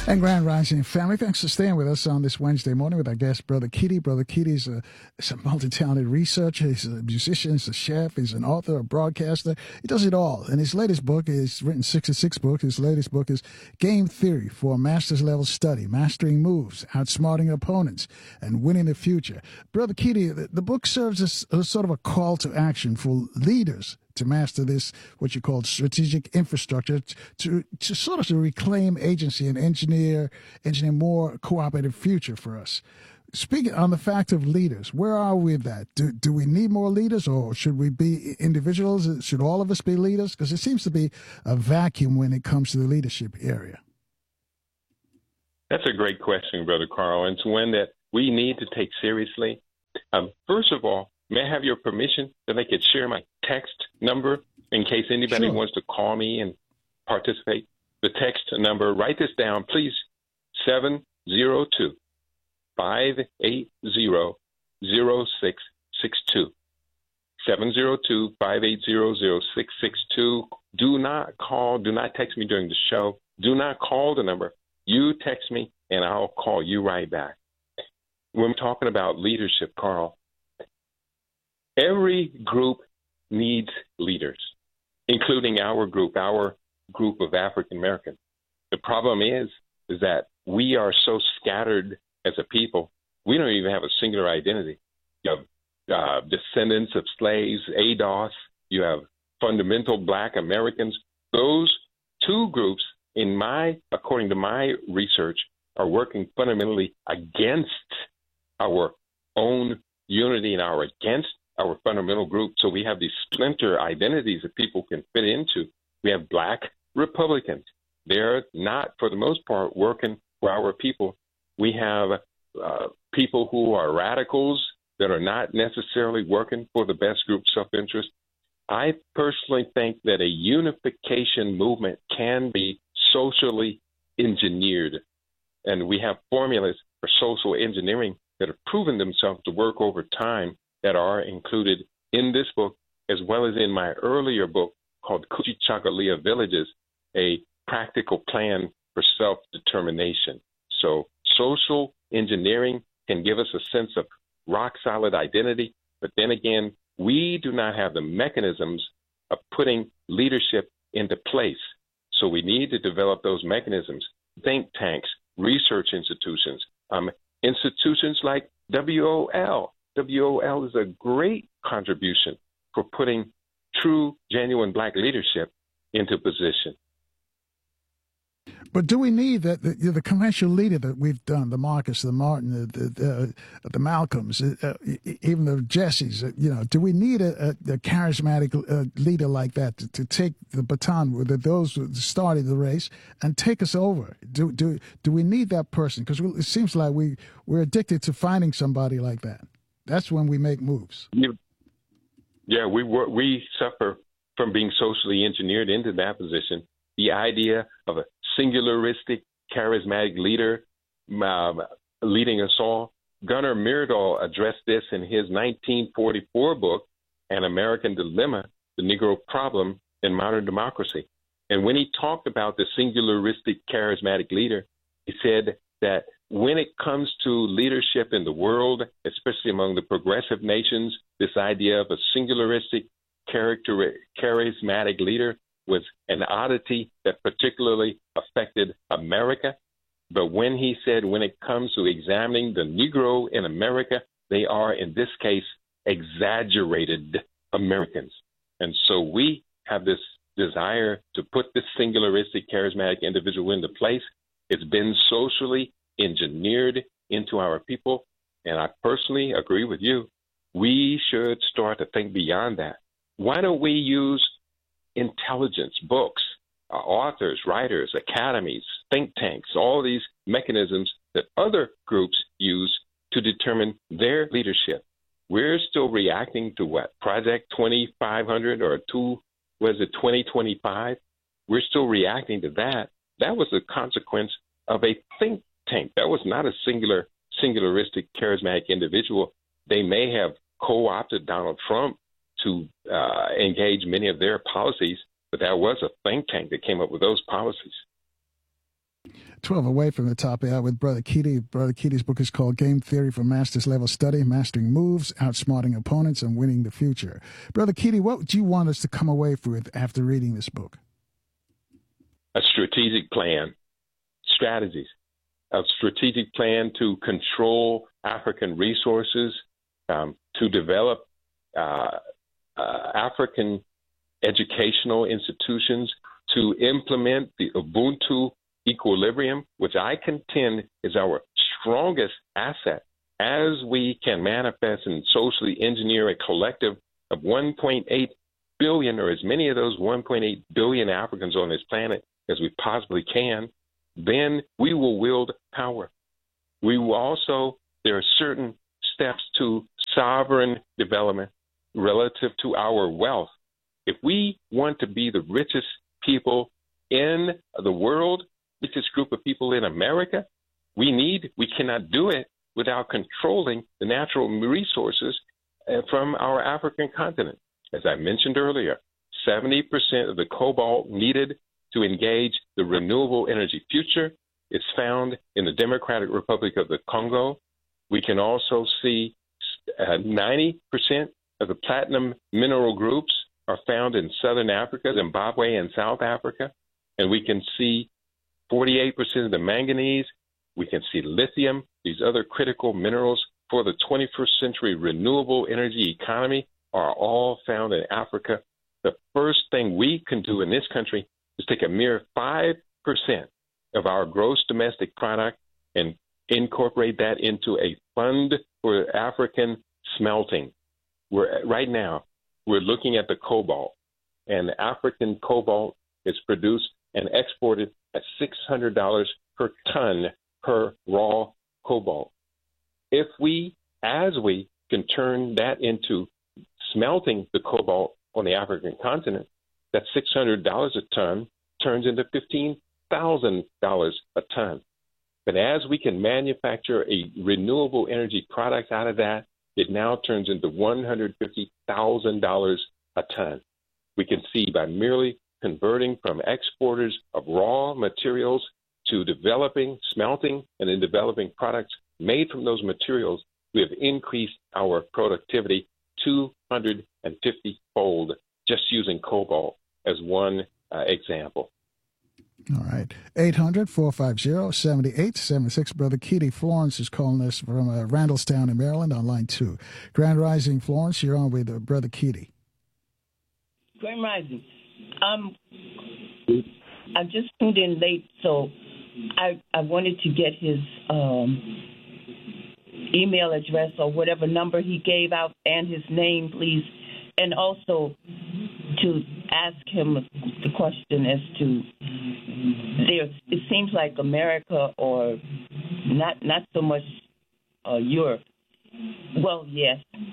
And Grand Rising family, thanks for staying with us on this Wednesday morning with our guest, Brother Keedy. Brother Keedy is a multi-talented researcher. He's a musician, he's a chef, he's an author, a broadcaster. He does it all. And his latest book, he's written 66 books. His latest book is Game Theory for a Master's Level Study, Mastering Moves, Outsmarting Opponents, and Winning the Future. Brother Keedy, the book serves as a sort of a call to action for leaders to master this, what you call strategic infrastructure, to sort of to reclaim agency and engineer more cooperative future for us. Speaking on the fact of leaders, where are we with that? Do we need more leaders, or should we be individuals? Should all of us be leaders? Because it seems to be a vacuum when it comes to the leadership area. That's a great question, Brother Carl, and it's one that we need to take seriously. First of all, may I have your permission that I could share my text number in case anybody Sure. wants to call me and participate? The text number, write this down, please, 702-580-0662. 702-580-0662. Do not text me during the show. Do not call the number. You text me, and I'll call you right back. When we're talking about leadership, Carl, every group needs leaders, including our group of African Americans. The problem is that we are so scattered as a people, we don't even have a singular identity. You have descendants of slaves, ADOS, you have fundamental Black Americans. Those two groups, according to my research, are working fundamentally against our own unity and against our fundamental group. So we have these splinter identities that people can fit into. We have Black Republicans. They're not, for the most part, working for our people. We have people who are radicals that are not necessarily working for the best group self-interest. I personally think that a unification movement can be socially engineered, and we have formulas for social engineering that have proven themselves to work over time that are included in this book, as well as in my earlier book called Kujichagulia Villages, a practical plan for self-determination. So social engineering can give us a sense of rock-solid identity, but then again, we do not have the mechanisms of putting leadership into place. So we need to develop those mechanisms, think tanks, research institutions, institutions like WOL. WOL is a great contribution for putting true, genuine Black leadership into position. But do we need the conventional leader that we've done, the Marcus, the Martin, the Malcolms, even the Jessies? Do we need a charismatic leader like that to take the baton with those who started the race and take us over? Do we need that person? Because it seems like we're addicted to finding somebody like that. That's when we make moves. Yeah, we suffer from being socially engineered into that position. The idea of a singularistic, charismatic leader leading us all. Gunnar Myrdal addressed this in his 1944 book, An American Dilemma, The Negro Problem in Modern Democracy. And when he talked about the singularistic, charismatic leader, he said that when it comes to leadership in the world, especially among the progressive nations, this idea of a singularistic, charismatic leader was an oddity that particularly affected America. But when he said when it comes to examining the Negro in America, they are, in this case, exaggerated Americans. And so we have this desire to put this singularistic, charismatic individual into place. It's been socially engineered into our people. And I personally agree with you. We should start to think beyond that. Why don't we use intelligence, books, authors, writers, academies, think tanks, all these mechanisms that other groups use to determine their leadership? We're still reacting to what? Project 2500 or 2025? We're still reacting to that. That was a consequence of a think tank. That was not a singularistic, charismatic individual. They may have co-opted Donald Trump to engage many of their policies, but that was a think tank that came up with those policies. 12 away from the top hour with Brother Keaty. Brother Keaty's book is called Game Theory for Master's Level Study, Mastering Moves, Outsmarting Opponents, and Winning the Future. Brother Keaty, what do you want us to come away with after reading this book? A strategic plan, strategies, a strategic plan to control African resources, to develop African educational institutions, to implement the Ubuntu equilibrium, which I contend is our strongest asset as we can manifest and socially engineer a collective of 1.8 billion, or as many of those 1.8 billion Africans on this planet as we possibly can, then we will wield power. We will also, there are certain steps to sovereign development relative to our wealth. If we want to be the richest people in the world, richest group of people in America, we cannot do it without controlling the natural resources from our African continent. As I mentioned earlier, 70% of the cobalt needed to engage the renewable energy future is found in the Democratic Republic of the Congo. We can also see 90% of the platinum mineral groups are found in Southern Africa, Zimbabwe, and South Africa. And we can see 48% of the manganese. We can see lithium, these other critical minerals for the 21st century renewable energy economy are all found in Africa. The first thing we can do in this country is take a mere 5% of our gross domestic product and incorporate that into a fund for African smelting. Right now, we're looking at the cobalt, and African cobalt is produced and exported at $600 per ton per raw cobalt. If we can turn that into smelting the cobalt on the African continent, that $600 a ton turns into $15,000 a ton. But as we can manufacture a renewable energy product out of that, it now turns into $150,000 a ton. We can see by merely converting from exporters of raw materials to developing, smelting, and then developing products made from those materials, we have increased our productivity 250-fold just using cobalt as one example. All right. 800-450-7876. Brother Keaty Florence is calling us from Randallstown in Maryland on line 2. Grand Rising, Florence, you're on with Brother Keaty. Grand Rising. I just tuned in late, so I wanted to get his email address or whatever number he gave out and his name, please, and also to ask him the question as to it seems like America or not so much Europe. Well, yes,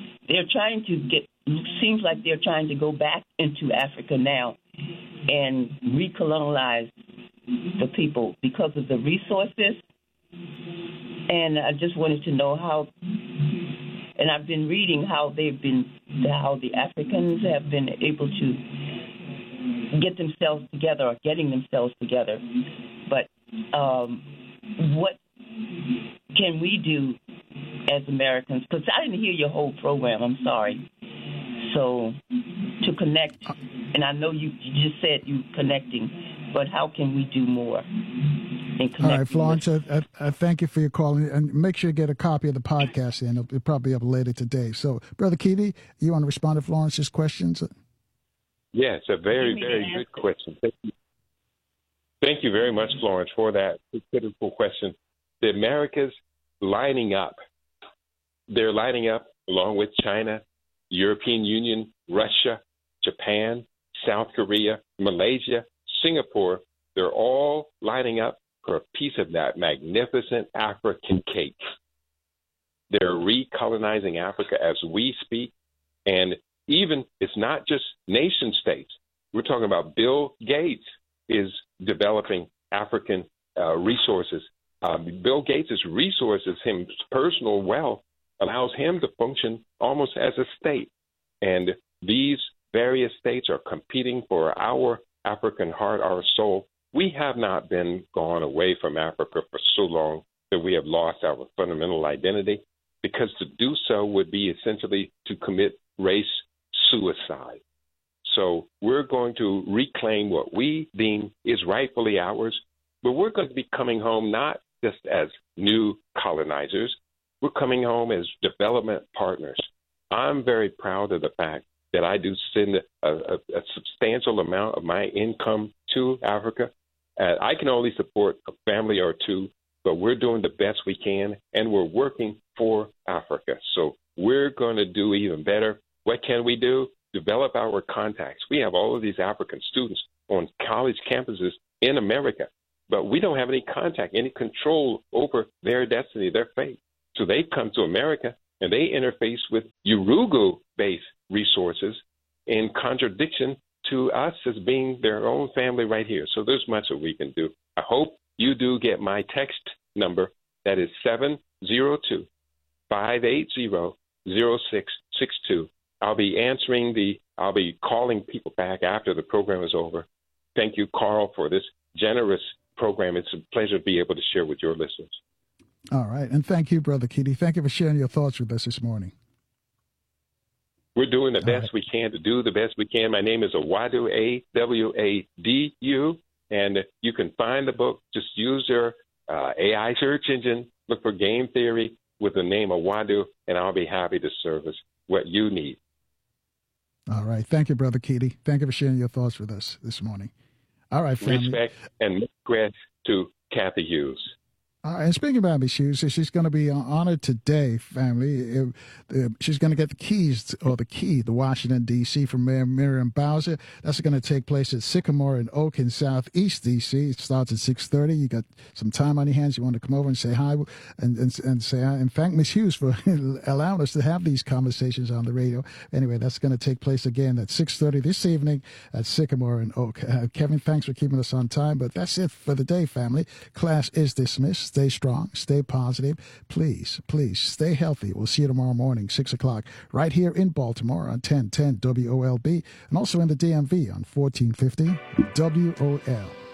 seems like they're trying to go back into Africa now and recolonize the people because of the resources. And I just wanted to know how, and I've been reading how the Africans have been able to get themselves together or getting themselves together. But what can we do as Americans? Because I didn't hear your whole program. I'm sorry. So to connect, and I know you just said you connecting, but how can we do more? All right, Florence, I thank you for your call. And make sure you get a copy of the podcast, and it'll probably be up later today. So, Brother Keaty, you want to respond to Florence's questions? Yes, a very, very good question. Thank you very much, Florence, for that critical question. The Americas lining up. They're lining up along with China, European Union, Russia, Japan, South Korea, Malaysia, Singapore. They're all lining up for a piece of that magnificent African cake. They're recolonizing Africa as we speak. And even it's not just nation states. We're talking about Bill Gates is developing African resources. Bill Gates' resources, his personal wealth, allows him to function almost as a state. And these various states are competing for our African heart, our soul. We have not been gone away from Africa for so long that we have lost our fundamental identity, because to do so would be essentially to commit race suicide. So we're going to reclaim what we deem is rightfully ours, but we're going to be coming home not just as new colonizers. We're coming home as development partners. I'm very proud of the fact that I do send a substantial amount of my income to Africa. I can only support a family or two, but we're doing the best we can, and we're working for Africa. So we're going to do even better. What can we do? Develop our contacts. We have all of these African students on college campuses in America, but we don't have any contact, any control over their destiny, their fate. So they come to America and they interface with Urugu-based resources in contradiction to us as being their own family right here. So there's much that we can do. I hope you do get my text number. That is 702-580-0662. I'll be calling people back after the program is over. Thank you, Carl, for this generous program. It's a pleasure to be able to share with your listeners. All right. And thank you, Brother Keaty. Thank you for sharing your thoughts with us this morning. We're doing the best we can to do the best we can. My name is Awadu, A-W-A-D-U, and you can find the book. Just use your AI search engine, look for Game Theory with the name Awadu, and I'll be happy to service what you need. All right. Thank you, Brother Keaty. Thank you for sharing your thoughts with us this morning. All right, family. Respect and regret to Kathy Hughes. And speaking about Miss Hughes, she's going to be honored today, family. She's going to get the keys, or the key to Washington, D.C. from Mayor Miriam Bowser. That's going to take place at Sycamore and Oak in Southeast D.C. It starts at 6:30. You got some time on your hands. You want to come over and say hi and say hi and thank Miss Hughes for allowing us to have these conversations on the radio. Anyway, that's going to take place again at 6:30 this evening at Sycamore and Oak. Kevin, thanks for keeping us on time, but that's it for the day, family. Class is dismissed. Stay strong, stay positive. Please stay healthy. We'll see you tomorrow morning, 6 o'clock, right here in Baltimore on 1010 WOLB, and also in the DMV on 1450 WOL.